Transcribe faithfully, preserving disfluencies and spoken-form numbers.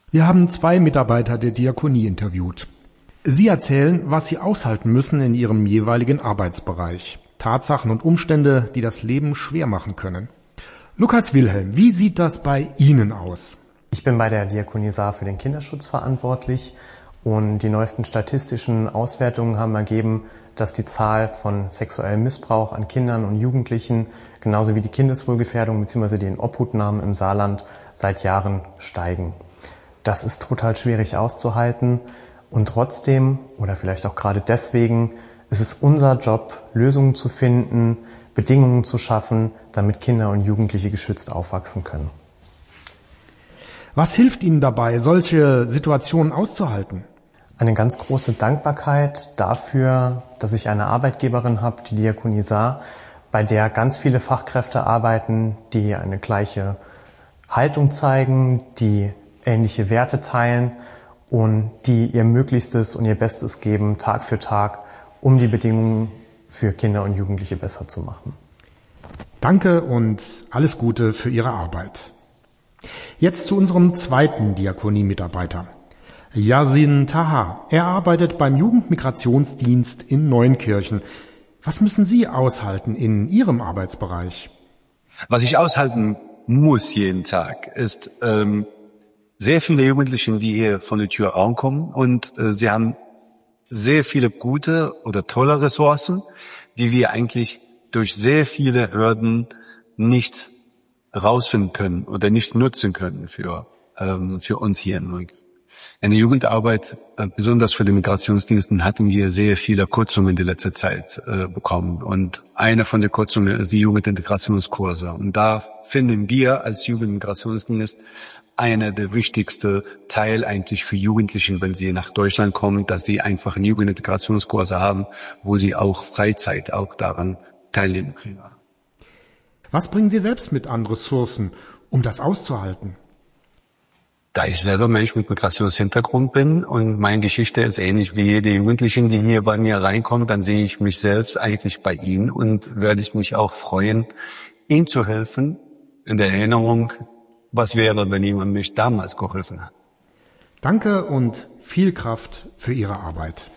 Wir haben zwei Mitarbeiter der Diakonie interviewt. Sie erzählen, was sie aushalten müssen in ihrem jeweiligen Arbeitsbereich. Tatsachen und Umstände, die das Leben schwer machen können. Lukas Wilhelm, wie sieht das bei Ihnen aus? Ich bin bei der Diakonie Saar für den Kinderschutz verantwortlich und die neuesten statistischen Auswertungen haben ergeben, dass die Zahl von sexuellem Missbrauch an Kindern und Jugendlichen genauso wie die Kindeswohlgefährdung bzw. die Inobhutnahmen im Saarland seit Jahren steigen. Das ist total schwierig auszuhalten und trotzdem oder vielleicht auch gerade deswegen ist es unser Job, Lösungen zu finden, Bedingungen zu schaffen, damit Kinder und Jugendliche geschützt aufwachsen können. Was hilft Ihnen dabei, solche Situationen auszuhalten? Eine ganz große Dankbarkeit dafür, dass ich eine Arbeitgeberin habe, die Diakonie Saar, bei der ganz viele Fachkräfte arbeiten, die eine gleiche Haltung zeigen, die ähnliche Werte teilen und die ihr Möglichstes und ihr Bestes geben, Tag für Tag, um die Bedingungen für Kinder und Jugendliche besser zu machen. Danke und alles Gute für Ihre Arbeit. Jetzt zu unserem zweiten Diakonie-Mitarbeiter. Yasin Taha. Er arbeitet beim Jugendmigrationsdienst in Neunkirchen. Was müssen Sie aushalten in Ihrem Arbeitsbereich? Was ich aushalten muss jeden Tag, ist ähm, sehr viele Jugendliche, die hier von der Tür ankommen und äh, sie haben sehr viele gute oder tolle Ressourcen, die wir eigentlich durch sehr viele Hürden nicht rausfinden können oder nicht nutzen können für ähm, für uns hier in Neunkirchen. In der Jugendarbeit, äh, besonders für die Migrationsdiensten, hatten wir sehr viele Kürzungen in der letzten Zeit äh, bekommen. Und eine von den Kürzungen ist die Jugendintegrationskurse. Und da finden wir als Jugendmigrationsdienst einer der wichtigsten Teil eigentlich für Jugendliche, wenn sie nach Deutschland kommen, dass sie einfach einen Jugendintegrationskurse haben, wo sie auch Freizeit auch daran teilnehmen können. Was bringen Sie selbst mit an Ressourcen, um das auszuhalten? Da ich selber Mensch mit Migrationshintergrund bin und meine Geschichte ist ähnlich wie jede Jugendlichen, die hier bei mir reinkommen, dann sehe ich mich selbst eigentlich bei ihnen und werde ich mich auch freuen, ihnen zu helfen in der Erinnerung, was wäre, wenn jemand mich damals geholfen hat. Danke und viel Kraft für Ihre Arbeit.